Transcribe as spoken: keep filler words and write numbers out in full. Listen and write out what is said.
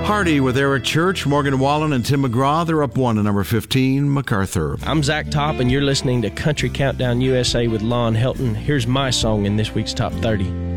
Hardy with Eric Church, Morgan Wallen, and Tim McGraw. They're up one to number fifteen, MacArthur. I'm Zach Top, and you're listening to Country Countdown U S A with Lon Helton. Here's my song in this week's Top thirty.